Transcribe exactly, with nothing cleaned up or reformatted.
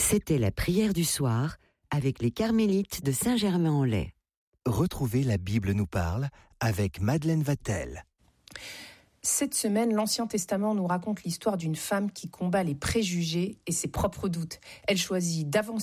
C'était la prière du soir avec les Carmélites de Saint-Germain-en-Laye. Retrouvez La Bible nous parle avec Madeleine Vatel. Cette semaine, l'Ancien Testament nous raconte l'histoire d'une femme qui combat les préjugés et ses propres doutes. Elle choisit d'avancer